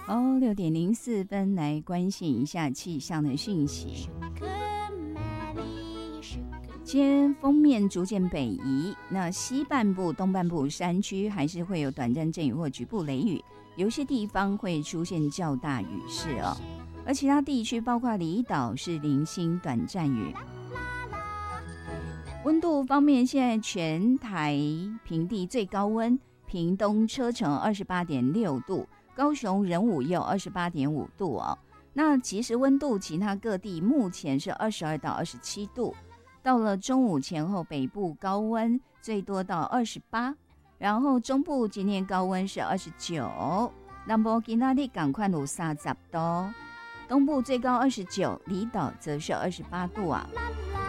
6:04来关心一下气象的讯息。今天锋面逐渐北移，那西半部、东半部山区还是会有短暂阵雨或局部雷雨，有些地方会出现较大雨势哦。而其他地区包括离岛是零星短暂雨。温度方面，现在全台平地最高温，屏东车城28.6度，高雄仁武也有28.5度哦。那即时温度，其他各地目前是22到27度。到了中午前后，北部高温最多到28，然后中部今天高温是29，南部今天赶快有30度，东部最高29，离岛则是28度啊。